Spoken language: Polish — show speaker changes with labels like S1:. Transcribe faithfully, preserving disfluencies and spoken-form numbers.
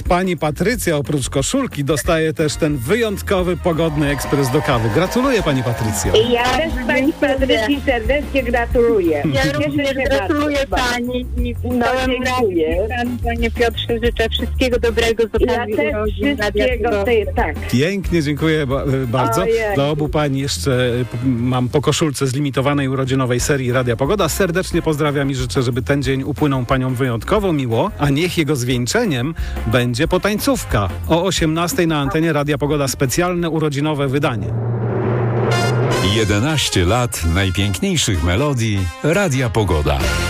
S1: pani Patrycja oprócz koszulki dostaje też ten wyjątkowy, pogodny ekspres do kawy. Gratuluję pani Patrycjo.
S2: I ja też pani Patrycji serdecznie gratuluję.
S3: Ja również gratuluję pani i
S2: No, dziękuję.
S3: Panu, panie Piotrze, życzę wszystkiego dobrego z
S2: Ja
S3: okazji
S2: też
S3: urodzin Radia
S2: wszystkiego,
S3: Pogoda.
S2: ty, tak.
S1: Pięknie, dziękuję ba- bardzo.
S2: Ojej.
S1: Dla obu pań jeszcze y, p- mam po koszulce z limitowanej urodzinowej serii Radia Pogoda. Serdecznie pozdrawiam i życzę, żeby ten dzień upłynął paniom wyjątkowo miło, a niech jego zwieńczeniem będzie potańcówka. O osiemnastej na antenie Radia Pogoda specjalne urodzinowe wydanie.
S4: jedenaście lat najpiękniejszych melodii Radia Pogoda.